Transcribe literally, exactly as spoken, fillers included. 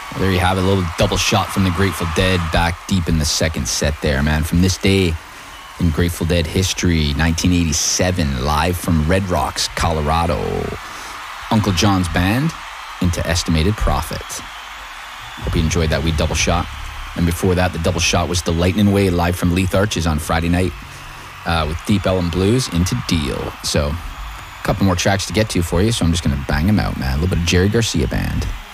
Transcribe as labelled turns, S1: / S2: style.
S1: Well, there you have it, a little double shot from the Grateful Dead back deep in the second set there, man. From this day in Grateful Dead history, nineteen eighty-seven, live from Red Rocks, Colorado. Uncle John's band into Estimated Prophet. Hope you enjoyed that wee double shot. And before that, the double shot was The Lightning Way, live from Leith Arches on Friday night uh, with Deep Ellum Blues into Deal. So, a couple more tracks to get to for you, so I'm just going to bang them out, man. A little bit of Jerry Garcia Band.